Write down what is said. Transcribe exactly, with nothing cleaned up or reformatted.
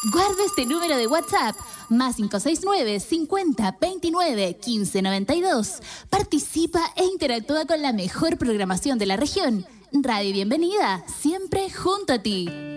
Guarda este número de WhatsApp, más cinco seis nueve, cincuenta, veintinueve, quince, noventa y dos. Participa e interactúa con la mejor programación de la región. Radio Bienvenida, siempre junto a ti.